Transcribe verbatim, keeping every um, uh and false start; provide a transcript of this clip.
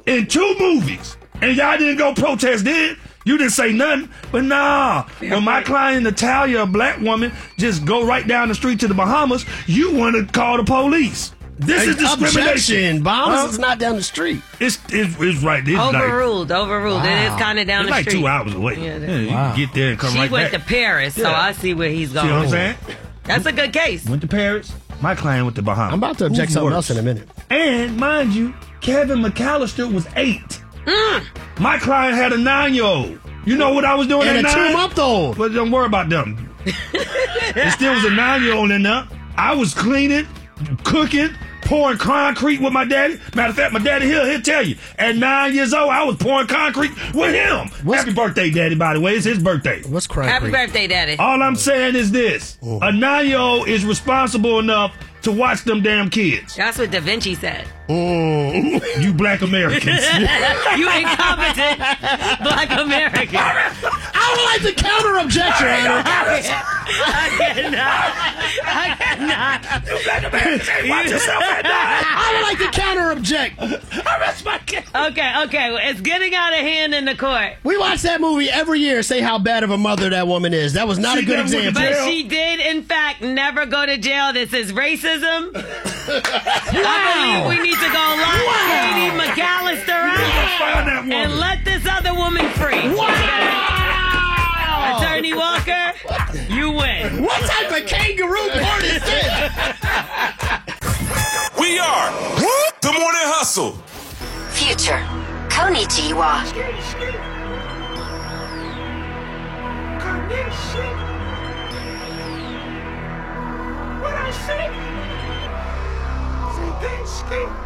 in two movies, and y'all didn't go protest then. You didn't say nothing. But nah, when my client Natalia, a black woman, just go right down the street to the Bahamas, you want to call the police. This is discrimination. Objection. Bahamas Huh? is not down the street. It's it's, it's right. It's Overruled, like, overruled. Wow. It is kind of down it's the like street. two hours away. Yeah, Yeah, you wow. can get there and come She right went back. to Paris, so Yeah. I see where he's See going. what I'm saying? That's a good case. Went to Paris. My client went to Bahamas. I'm about to object Who's something worse? else in a minute. And mind you, Kevin McAllister was eight. My client had a nine-year-old. You know what I was doing And at a nine? two-month-old. But don't worry about them. There still was a nine-year-old in there. I was cleaning, cooking, pouring concrete with my daddy. Matter of fact, my daddy here, he'll tell you. At nine years old, I was pouring concrete with him. What's- Happy birthday, Daddy, by the way. It's his birthday. What's crime? Happy birthday, Daddy. All I'm saying is this. Oh. A nine-year-old is responsible enough to watch them damn kids. That's what Da Vinci said. You black Americans. You incompetent black American. I would like to counter object, Your Honor. I cannot. I cannot. You black Americans ain't watch yourself at night. I would like to counter object. Arrest my kid. Okay, okay. It's getting out of hand in the court. We watch that movie every year. Say how bad of a mother that woman is. That was not She a good never went to example. But jail. she did, in fact, never go to jail. This is racism. I believe we need to go lock Katie McAllister out Find that woman. and let this other woman free. Wow! Attorney Walker, you win. What type of kangaroo court is this? We are the Morning Hustle. Future. Konnichiwa. What I say? Say that shit.